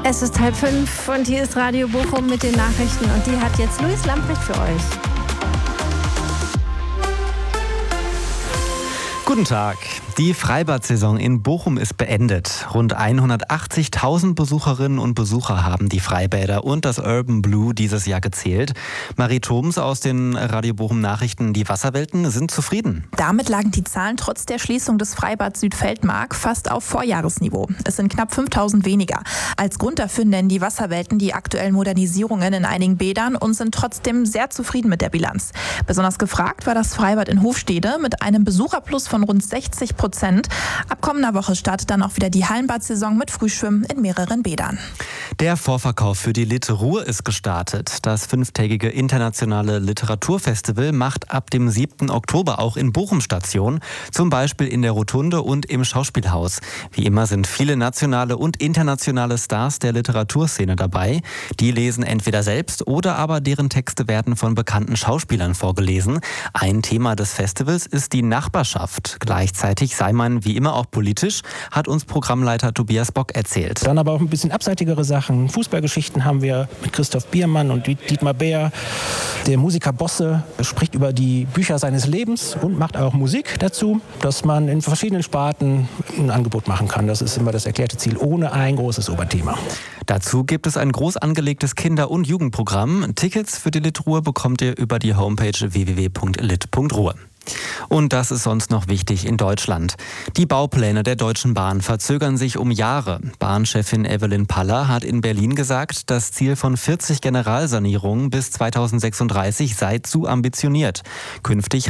Es ist 4:30 und hier ist Radio Bochum mit den Nachrichten und die hat jetzt Luis Lamprecht für euch. Guten Tag. Die Freibad-Saison in Bochum ist beendet. Rund 180.000 Besucherinnen und Besucher haben die Freibäder und das Urban Blue dieses Jahr gezählt. Marie Thoms aus den Radio Bochum Nachrichten, die Wasserwelten sind zufrieden. Damit lagen die Zahlen trotz der Schließung des Freibads Südfeldmark fast auf Vorjahresniveau. Es sind knapp 5.000 weniger. Als Grund dafür nennen die Wasserwelten die aktuellen Modernisierungen in einigen Bädern und sind trotzdem sehr zufrieden mit der Bilanz. Besonders gefragt war das Freibad in Hofstede mit einem Besucherplus von rund 60%. Ab kommender Woche startet dann auch wieder die Hallenbad-Saison mit Frühschwimmen in mehreren Bädern. Der Vorverkauf für die Lit Ruhr ist gestartet. Das 5-tägige internationale Literaturfestival macht ab dem 7. Oktober auch in Bochum Station, zum Beispiel in der Rotunde und im Schauspielhaus. Wie immer sind viele nationale und internationale Stars der Literaturszene dabei. Die lesen entweder selbst oder aber deren Texte werden von bekannten Schauspielern vorgelesen. Ein Thema des Festivals ist die Nachbarschaft. Gleichzeitig sei man wie immer auch politisch, hat uns Programmleiter Tobias Bock erzählt. Dann aber auch ein bisschen abseitigere Sachen. Fußballgeschichten haben wir mit Christoph Biermann und Dietmar Beer. Der Musiker Bosse spricht über die Bücher seines Lebens und macht auch Musik dazu, dass man in verschiedenen Sparten ein Angebot machen kann. Das ist immer das erklärte Ziel, ohne ein großes Oberthema. Dazu gibt es ein groß angelegtes Kinder- und Jugendprogramm. Tickets für die Lit Ruhr bekommt ihr über die Homepage www.lit.ruhr. Und das ist sonst noch wichtig in Deutschland. Die Baupläne der Deutschen Bahn verzögern sich um Jahre. Bahnchefin Evelyn Paller hat in Berlin gesagt, das Ziel von 40 Generalsanierungen bis 2036 sei zu ambitioniert. Künftig